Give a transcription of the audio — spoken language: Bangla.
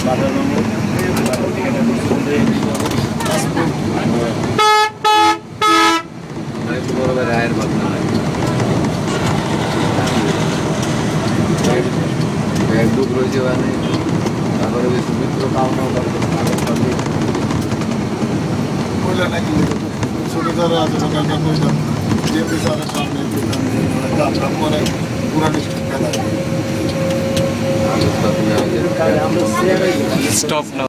বড় রায়ের বাদনা এক দুঃখ রয়েছে মানে তারপরে সুমিত্র পাওনা নাকি ছোট যারা আছে সকালটা বললাম যে বিচারের সামনে আপনার পরে পুরা ডিস্ট্রিক্ট খেলা Stop now.